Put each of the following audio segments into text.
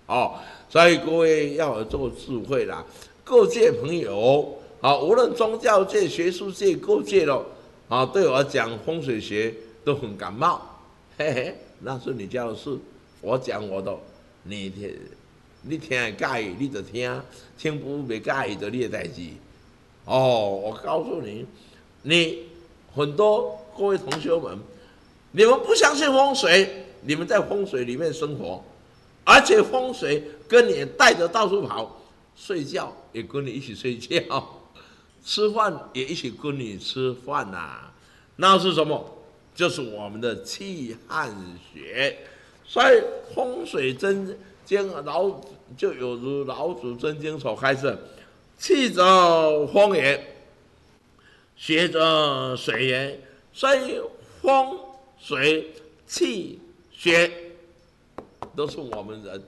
哦，所以各位要有做智慧啦，各界朋友啊，无论宗教界、学术界、各界咯，啊，对我讲风水学都很感冒，嘿嘿，那是你家的事，我讲我的，你听，你听会介意你就听，听不袂介意就你的代志。哦，我告诉你，你很多各位同学们，你们不相信风水，你们在风水里面生活，而且风水跟你带着到处跑，睡觉也跟你一起睡觉，吃饭也一起跟你吃饭呐、啊。那是什么？就是我们的气汉学。所以风水真经就有如老祖真经所开示，气则风也，学则水也。所以风水气血都是我们人，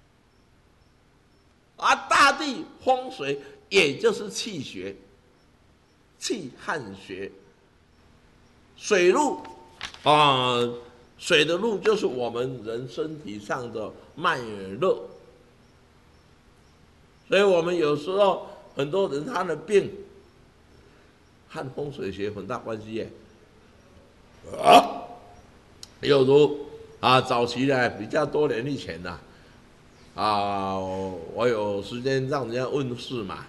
而大地风水也就是气血，气汉学。水路啊，水的路就是我们人身体上的脉络，所以我们有时候很多人他的病和风水学很大关系耶。有如早期呢比较多年以前呐，我有时间让人家问事嘛，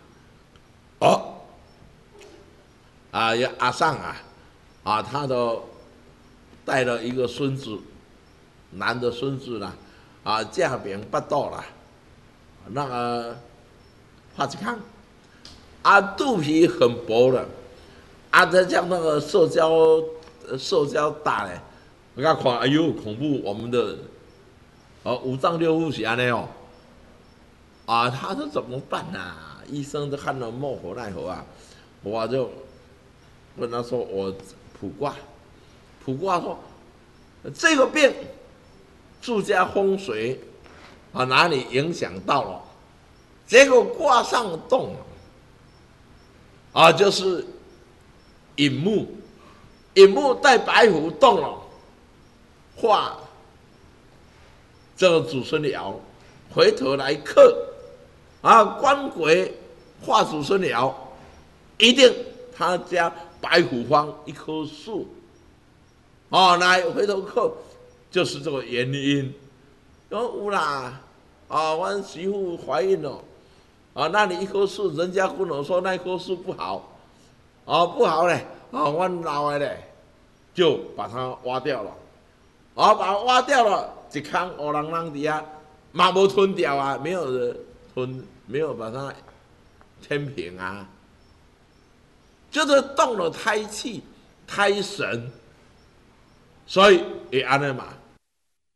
有阿尚他的带了一个孙子，男的孙子啦，架柄不到啦，那个发子康，肚皮很薄的，他像那个塑胶打嘞，我看哎呦恐怖，我们的五脏六腑是安尼哦，他说怎么办啊？医生都看了莫可奈何啊，我就问他说我卜卦说这个病住家风水哪里影响到了？结果卦上动了就是寅木带白虎动了，化这个祖孙爻，回头来克官鬼化祖孙爻，一定他家白虎方一棵树来回头克，就是这个原因。有啦，我媳妇怀孕了，那你一棵树，人家跟我说那棵树不好，不好嘞，我老的嘞，就把它挖掉了，把它挖掉了，一坑黑人人底下，嘛没吞掉啊，没有人吞，没有把它填平啊，就是动了胎气、胎神。所以也安尼嘛，